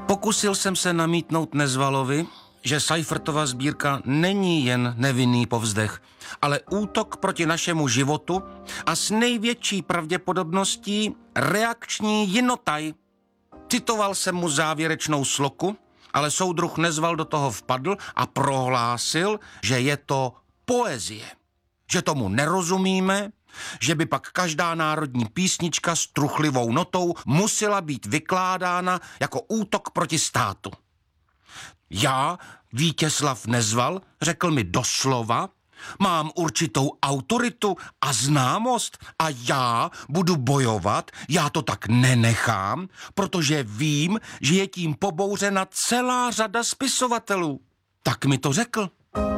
Pokusil jsem se namítnout Nezvalovi, že Seifertova sbírka není jen nevinný povzdech, ale útok proti našemu životu a s největší pravděpodobností reakční jinotaj. Citoval jsem mu závěrečnou sloku, ale soudruh Nezval do toho vpadl a prohlásil, že je to poezie, že tomu nerozumíme, že by pak každá národní písnička s truchlivou notou musela být vykládána jako útok proti státu. Já, Vítězslav Nezval, řekl mi doslova, mám určitou autoritu a známost a já budu bojovat, já to tak nenechám, protože vím, že je tím pobouřena celá řada spisovatelů. Tak mi to řekl.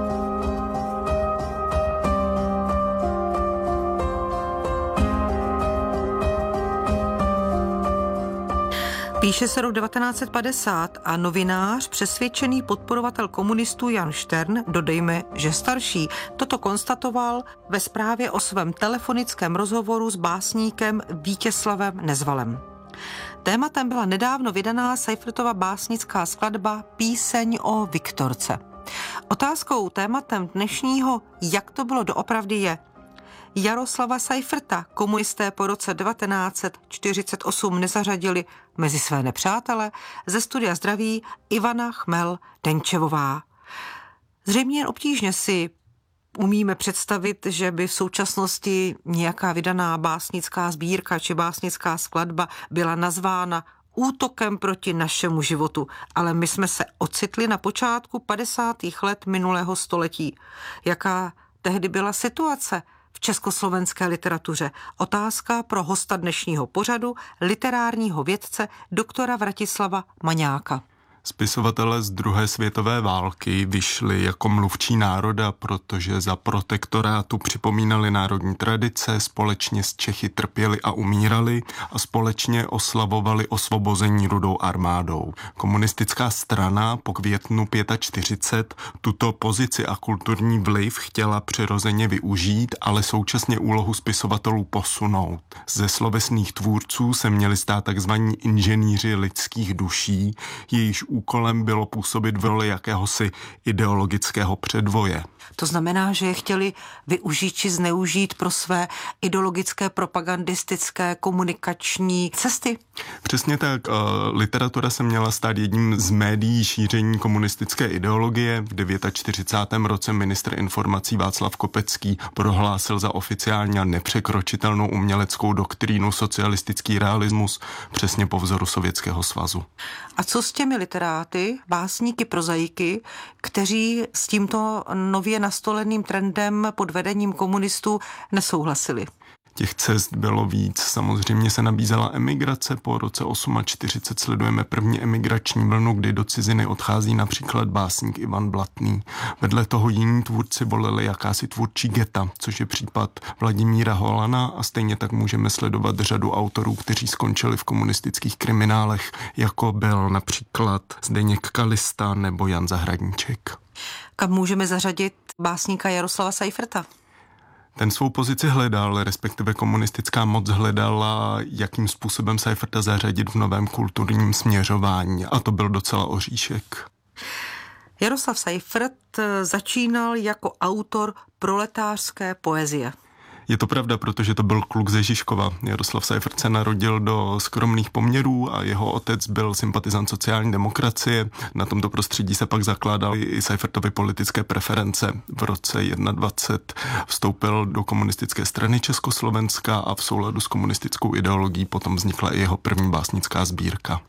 Píše se rok 1950 a novinář, přesvědčený podporovatel komunistů Jan Štern, dodejme, že starší, toto konstatoval ve zprávě o svém telefonickém rozhovoru s básníkem Vítězslavem Nezvalem. Tématem byla nedávno vydaná Seifertova básnická skladba Píseň o Viktorce. Otázkou tématem dnešního Jak to bylo doopravdy je: Jaroslava Seiferta komunisté po roce 1948 nezařadili mezi své nepřátele. Ze studia zdraví Ivana Chmel-Denčevová. Zřejmě jen obtížně si umíme představit, že by v současnosti nějaká vydaná básnická sbírka či básnická skladba byla nazvána útokem proti našemu životu, ale my jsme se ocitli na počátku 50. let minulého století. Jaká tehdy byla situace v československé literatuře? Otázka pro hosta dnešního pořadu, literárního vědce doktora Vratislava Maňáka. Spisovatelé z druhé světové války vyšli jako mluvčí národa, protože za protektorátu připomínali národní tradice, společně s Čechy trpěli a umírali a společně oslavovali osvobození Rudou armádou. Komunistická strana po květnu 45 tuto pozici a kulturní vliv chtěla přirozeně využít, ale současně úlohu spisovatelů posunout. Ze slovesných tvůrců se měli stát takzvaní inženýři lidských duší, jejichž úkolem bylo působit v roli jakéhosi ideologického předvoje. To znamená, že je chtěli využít či zneužít pro své ideologické, propagandistické, komunikační cesty? Přesně tak. Literatura se měla stát jedním z médií šíření komunistické ideologie. V 49. roce ministr informací Václav Kopecký prohlásil za oficiálně nepřekročitelnou uměleckou doktrínu socialistický realismus, přesně po vzoru Sovětského svazu. A co s těmi literáty, básníky, prozaiky, kteří s tímto nově nastoleným trendem pod vedením komunistů nesouhlasili? Těch cest bylo víc. Samozřejmě se nabízela emigrace. Po roce 48 sledujeme první emigrační vlnu, kdy do ciziny odchází například básník Ivan Blatný. Vedle toho jiní tvůrci volili jakási tvůrčí geta, což je případ Vladimíra Holana, a stejně tak můžeme sledovat řadu autorů, kteří skončili v komunistických kriminálech, jako byl například Zdeněk Kalista nebo Jan Zahradníček. Kam můžeme zařadit básníka Jaroslava Seiferta? Ten svou pozici hledal, respektive komunistická moc hledala, jakým způsobem Seiferta zařadit v novém kulturním směřování, a to byl docela oříšek. Jaroslav Seifert začínal jako autor proletářské poezie. Je to pravda, protože to byl kluk ze Žižkova. Jaroslav Seifert se narodil do skromných poměrů a jeho otec byl sympatizant sociální demokracie. Na tomto prostředí se pak zakládaly i Seifertovy politické preference. V roce 1921 vstoupil do komunistické strany Československa a v souladu s komunistickou ideologií potom vznikla i jeho první básnická sbírka.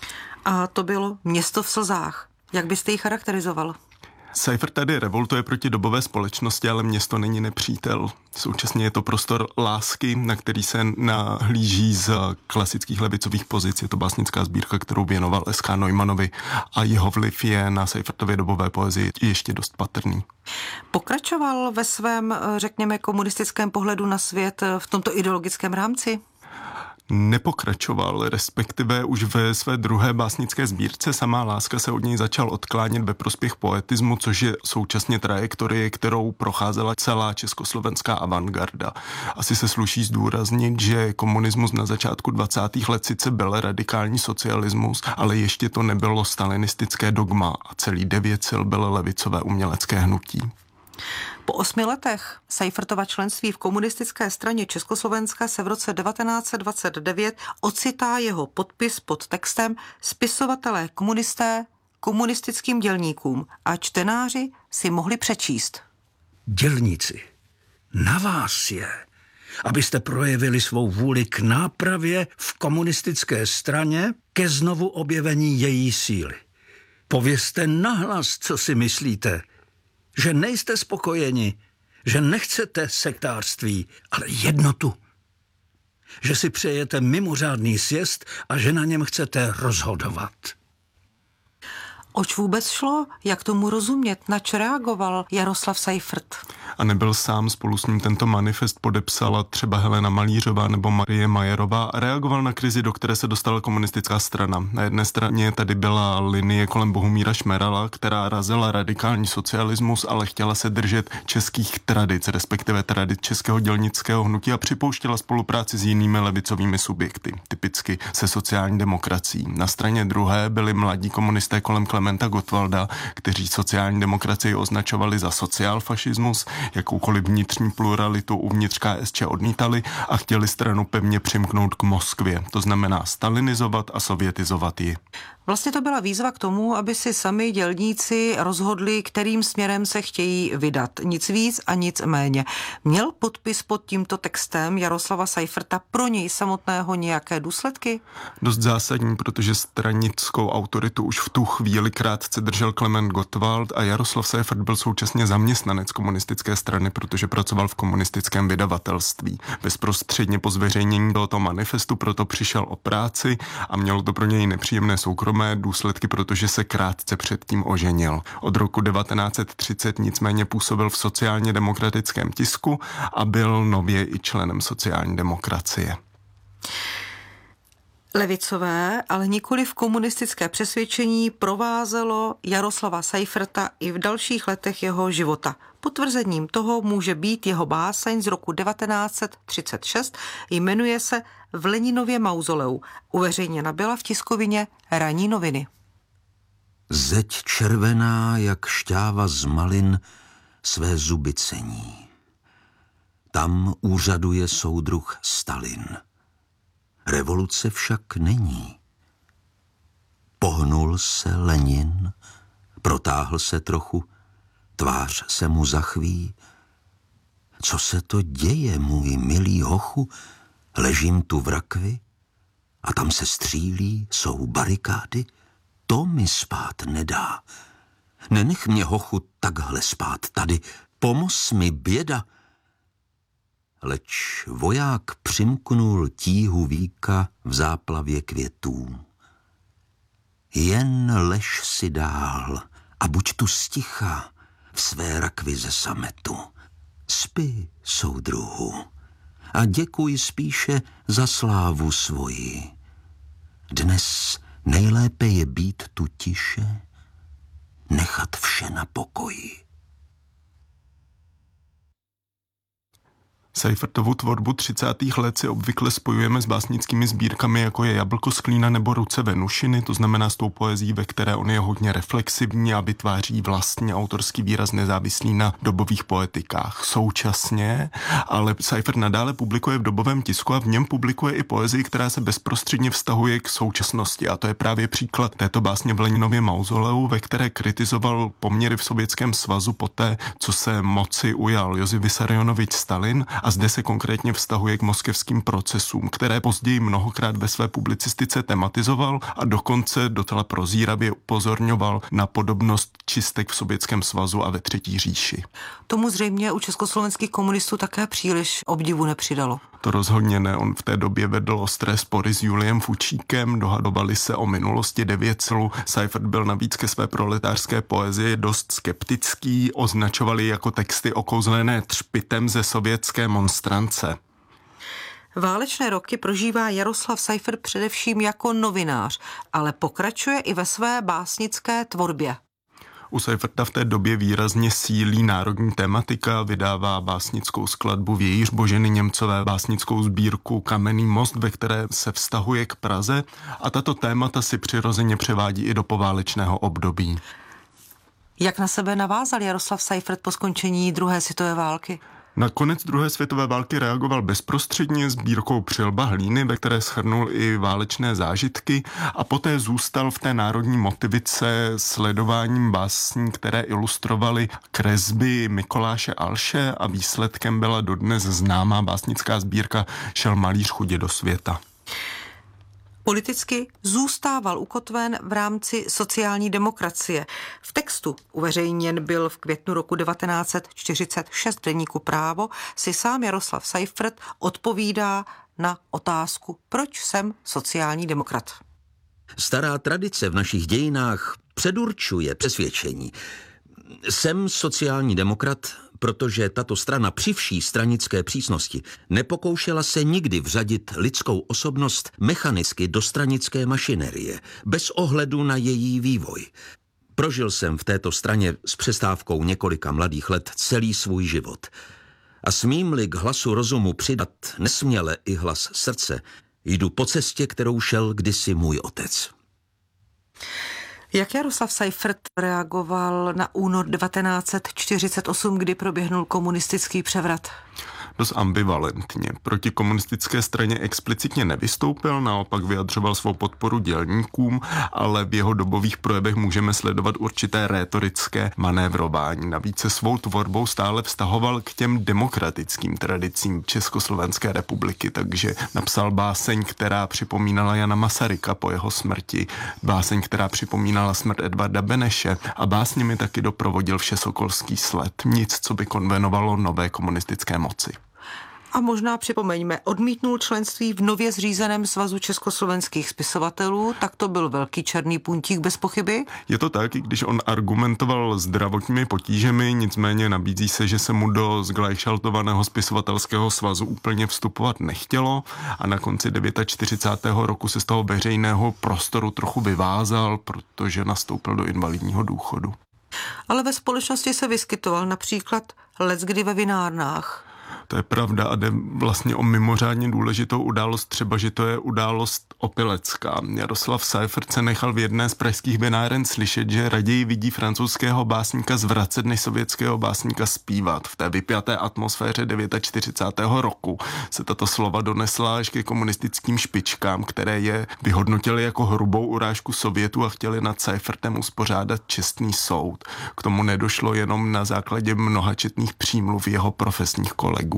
A to bylo Město v slzách. Jak byste ji charakterizoval? Seifert tady revoltuje proti dobové společnosti, ale město není nepřítel. Současně je to prostor lásky, na který se nahlíží z klasických levicových pozic. Je to básnická sbírka, kterou věnoval S.K. Neumannovi, a jeho vliv je na Seifertově dobové poezii ještě dost patrný. Pokračoval ve svém, řekněme, komunistickém pohledu na svět v tomto ideologickém rámci? Nepokračoval, respektive už ve své druhé básnické sbírce Samá láska se od něj začal odklánět ve prospěch poetismu, což je současně trajektorie, kterou procházela celá československá avantgarda. Asi se sluší zdůraznit, že komunismus na začátku 20. let sice byl radikální socialismus, ale ještě to nebylo stalinistické dogma a celý 9 sil bylo levicové umělecké hnutí. Po 8 letech Seifertova členství v komunistické straně Československa se v roce 1929 ocitá jeho podpis pod textem Spisovatelé komunisté komunistickým dělníkům a čtenáři si mohli přečíst. Dělníci, na vás je, abyste projevili svou vůli k nápravě v komunistické straně, ke znovu objevení její síly. Povězte nahlas, co si myslíte, že nejste spokojeni, že nechcete sektářství, ale jednotu. Že si přejete mimořádný sjezd a že na něm chcete rozhodovat. Oč vůbec šlo? Jak tomu rozumět? Nač reagoval Jaroslav Seifert? A nebyl sám, spolu s ním tento manifest podepsala třeba Helena Malířová nebo Marie Majerová a reagoval na krizi, do které se dostala komunistická strana. Na jedné straně tady byla linie kolem Bohumíra Šmerala, která razila radikální socialismus, ale chtěla se držet českých tradic, respektive tradic českého dělnického hnutí a připouštěla spolupráci s jinými levicovými subjekty, typicky se sociální demokracií. Na straně druhé byli mladí komunisté kolem Klementa Gottwalda, kteří sociální demokracii označovali za sociálfašismus, jakoukoliv vnitřní pluralitu uvnitř KSČ odmítali a chtěli stranu pevně přimknout k Moskvě, to znamená stalinizovat a sovětizovat ji. Vlastně to byla výzva k tomu, aby si sami dělníci rozhodli, kterým směrem se chtějí vydat. Nic víc a nic méně. Měl podpis pod tímto textem Jaroslava Seiferta pro něj samotného nějaké důsledky? Dost zásadní, protože stranickou autoritu už v tu chvíli krátce držel Klement Gottwald a Jaroslav Seifert byl současně zaměstnanec komunistické strany, protože pracoval v komunistickém vydavatelství. Bezprostředně po zveřejnění tohoto manifestu proto přišel o práci a mělo to pro něj nepříjemné soukromé důsledky, protože se krátce předtím oženil. Od roku 1930 nicméně působil v sociálně demokratickém tisku a byl nově i členem sociální demokracie. Levicové, ale nikoli v komunistické přesvědčení provázelo Jaroslava Seiferta i v dalších letech jeho života. Potvrzením toho může být jeho báseň z roku 1936, jmenuje se V Leninově mauzoleu. Uveřejněna byla v tiskovině Ranní noviny. Zeď červená, jak šťáva z malin, své zuby cení. Tam úřaduje soudruh Stalin. Revoluce však není. Pohnul se Lenin, protáhl se trochu, tvář se mu zachví. Co se to děje, můj milý hochu? Ležím tu v rakvi a tam se střílí, jsou barikády. To mi spát nedá. Nenech mě, hochu, takhle spát tady. Pomoz mi, běda. Leč voják přimknul tíhu víka v záplavě květů. Jen lež si dál a buď tu sticha v své rakvi ze sametu. Spi, soudruhu, a děkuj spíše za slávu svoji. Dnes nejlépe je být tu tiše, nechat vše na pokoji. Seifertovu tvorbu 30. let si obvykle spojujeme s básnickými sbírkami, jako je Jablko z klína nebo Ruce Venušiny, to znamená s tou poezí, ve které on je hodně reflexivní a vytváří vlastně autorský výraz nezávislý na dobových poetikách. Současně, ale Seifert nadále publikuje v dobovém tisku a v něm publikuje i poezii, která se bezprostředně vztahuje k současnosti. A to je právě příklad této básně v Leninově mauzoleu, ve které kritizoval poměry v Sovětském svazu poté, co se moci ujal Josif Vissarionovič Stalin. A zde se konkrétně vztahuje k moskevským procesům, které později mnohokrát ve své publicistice tematizoval a dokonce docela prozíravě upozorňoval na podobnost čistek v Sovětském svazu a ve Třetí říši. Tomu zřejmě u československých komunistů také příliš obdivu nepřidalo. To rozhodně ne, on v té době vedl ostré spory s Juliem Fučíkem, dohadovali se o minulosti 9 celů. Seifert byl navíc ke své proletářské poezii dost skeptický, označovali jako texty okouzlené třpitem ze sovětské monstrance. Válečné roky prožívá Jaroslav Seifert především jako novinář, ale pokračuje i ve své básnické tvorbě. U Seiferta v té době výrazně sílí národní tematika, vydává básnickou skladbu Vějíř Boženy Němcové, básnickou sbírku Kamenný most, ve které se vztahuje k Praze, a tato témata si přirozeně převádí i do poválečného období. Jak na sebe navázal Jaroslav Seifert po skončení druhé světové války? Na konec druhé světové války reagoval bezprostředně sbírkou Přilba hlíny, ve které shrnul i válečné zážitky, a poté zůstal v té národní motivice sledováním básní, které ilustrovaly kresby Mikoláše Alše, a výsledkem byla dodnes známá básnická sbírka Šel malíř chudě do světa. Politicky zůstával ukotven v rámci sociální demokracie. V textu, uveřejněn byl v květnu roku 1946 v deníku Právo, si sám Jaroslav Seifert odpovídá na otázku, proč jsem sociální demokrat. Stará tradice v našich dějinách předurčuje přesvědčení. Jsem sociální demokrat, protože tato strana při vší stranické přísnosti nepokoušela se nikdy vřadit lidskou osobnost mechanicky do stranické mašinerie, bez ohledu na její vývoj. Prožil jsem v této straně s přestávkou několika mladých let celý svůj život. A smím-li k hlasu rozumu přidat nesměle i hlas srdce, jdu po cestě, kterou šel kdysi můj otec. Jak Jaroslav Seifert reagoval na únor 1948, kdy proběhnul komunistický převrat? Dost ambivalentně. Proti komunistické straně explicitně nevystoupil, naopak vyjadřoval svou podporu dělníkům, ale v jeho dobových projevech můžeme sledovat určité rétorické manévrování. Navíc se svou tvorbou stále vztahoval k těm demokratickým tradicím Československé republiky, takže napsal báseň, která připomínala Jana Masaryka po jeho smrti, báseň, která připomínala smrt Edvarda Beneše, a básněmi taky doprovodil Všesokolský sled. Nic, co by konvenovalo nové komunistické moci. A možná připomeňme, odmítnul členství v nově zřízeném Svazu československých spisovatelů, tak to byl velký černý puntík bez pochyby. Je to tak, i když on argumentoval zdravotními potížemi, nicméně nabízí se, že se mu do zglajšaltovaného spisovatelského svazu úplně vstupovat nechtělo, a na konci 49. roku se z toho veřejného prostoru trochu vyvázal, protože nastoupil do invalidního důchodu. Ale ve společnosti se vyskytoval například leckdy ve vinárnách. To je pravda a jde vlastně o mimořádně důležitou událost, třeba že to je událost opilecká. Jaroslav Seifert se nechal v jedné z pražských vináren slyšet, že raději vidí francouzského básníka zvracet než sovětského básníka zpívat. V té vypjaté atmosféře 49. roku se tato slova donesla až ke komunistickým špičkám, které je vyhodnotili jako hrubou urážku Sovětu a chtěli nad Seifertem uspořádat čestný soud. K tomu nedošlo jenom na základě mnohačetných přímluv jeho profesních kolegů.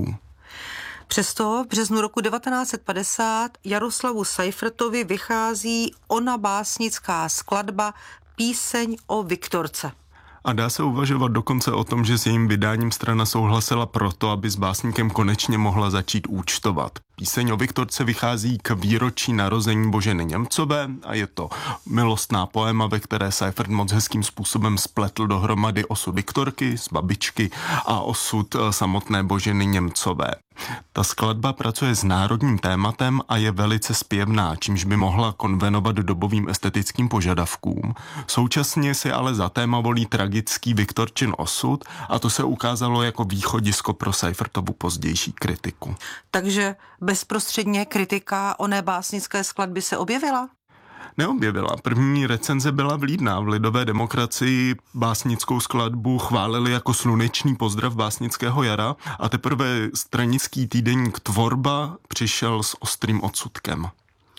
Přesto v březnu roku 1950 Jaroslavu Seifertovi vychází ona básnická skladba Píseň o Viktorce. A dá se uvažovat dokonce o tom, že s jejím vydáním strana souhlasila proto, aby s básníkem konečně mohla začít účtovat. Píseň o Viktorce vychází k výročí narození Boženy Němcové a je to milostná poema, ve které Seifert moc hezkým způsobem spletl dohromady osud Viktorky z babičky a osud samotné Boženy Němcové. Ta skladba pracuje s národním tématem a je velice zpěvná, čímž by mohla konvenovat dobovým estetickým požadavkům. Současně si ale za téma volí tragický Viktorčin osud a to se ukázalo jako východisko pro Seifertovu pozdější kritiku. Takže bezprostředně kritika oné básnické skladby se objevila? Neobjevila. První recenze byla vlídná. V Lidové demokracii básnickou skladbu chválili jako slunečný pozdrav básnického jara a teprve stranický týdeník Tvorba přišel s ostrým odsudkem.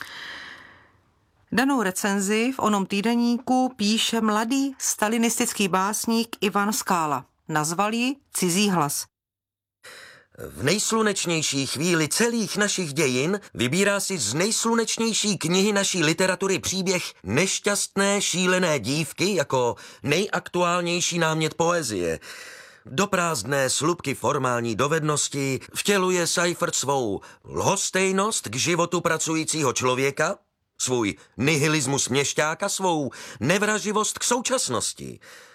Danou recenzi v onom týdeníku píše mladý stalinistický básník Ivan Skála. Nazval ji Cizí hlas. V nejslunečnější chvíli celých našich dějin vybírá si z nejslunečnější knihy naší literatury příběh nešťastné šílené dívky jako nejaktuálnější námět poezie. Do prázdné slupky formální dovednosti vtěluje Seifert svou lhostejnost k životu pracujícího člověka, svůj nihilismus měšťáka, svou nevraživost k současnosti.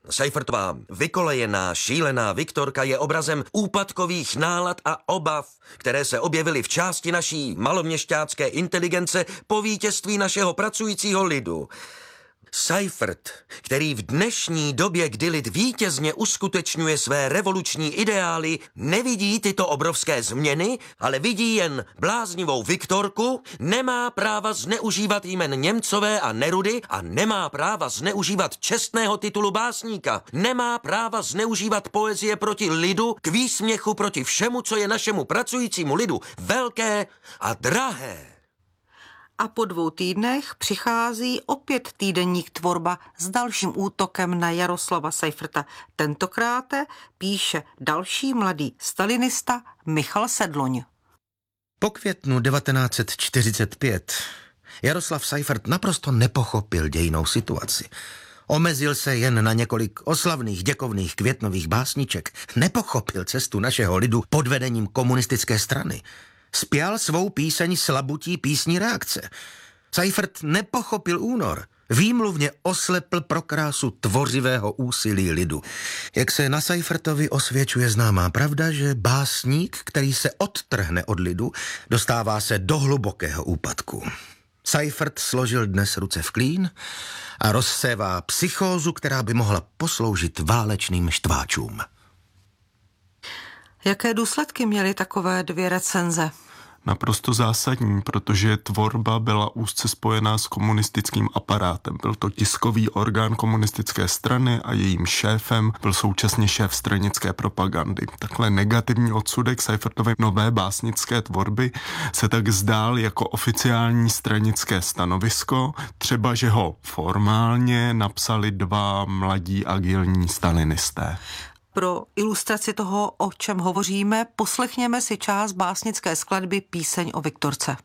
Seifertová vykolejená, šílená Viktorka je obrazem úpadkových nálad a obav, které se objevily v části naší maloměšťácké inteligence po vítězství našeho pracujícího lidu. Seifert, který v dnešní době, kdy lid vítězně uskutečňuje své revoluční ideály, nevidí tyto obrovské změny, ale vidí jen bláznivou Viktorku, nemá práva zneužívat jmen Němcové a Nerudy a nemá práva zneužívat čestného titulu básníka, nemá práva zneužívat poezie proti lidu k výsměchu proti všemu, co je našemu pracujícímu lidu velké a drahé. A po 2 týdnech přichází opět týdeník Tvorba s dalším útokem na Jaroslava Seiferta. Tentokrát píše další mladý stalinista Michal Sedloň. Po květnu 1945 Jaroslav Seifert naprosto nepochopil dějinnou situaci. Omezil se jen na několik oslavných děkovných květnových básniček. Nepochopil cestu našeho lidu pod vedením komunistické strany. Spjal svou píseň s labutí písní reakce. Seifert nepochopil únor. Výmluvně oslepl pro krásu tvořivého úsilí lidu. Jak se na Seifertovi osvědčuje známá pravda, že básník, který se odtrhne od lidu, dostává se do hlubokého úpadku. Seifert složil dnes ruce v klín a rozsévá psychózu, která by mohla posloužit válečným štváčům. Jaké důsledky měly takové 2 recenze? Naprosto zásadní, protože Tvorba byla úzce spojená s komunistickým aparátem. Byl to tiskový orgán komunistické strany a jejím šéfem byl současně šéf stranické propagandy. Takhle negativní odsudek Seifertovy nové básnické tvorby se tak zdál jako oficiální stranické stanovisko, třeba že ho formálně napsali 2 mladí agilní stalinisté. Pro ilustraci toho, o čem hovoříme, poslechněme si část básnické skladby Píseň o Viktorce.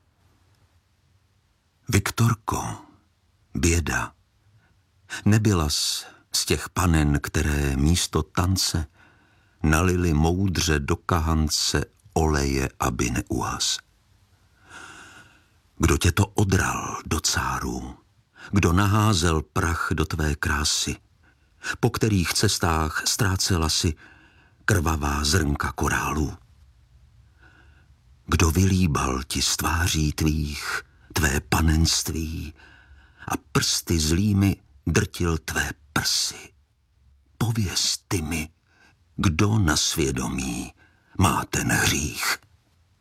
Viktorko, běda, nebylas z těch panen, které místo tance nalili moudře do kahance oleje, aby neuhas. Kdo tě to odral do cárů, kdo naházel prach do tvé krásy, po kterých cestách ztrácela si krvavá zrnka korálů. Kdo vylíbal ti z tváří tvých tvé panenství a prsty zlými drtil tvé prsy. Pověz ty mi, kdo na svědomí má ten hřích.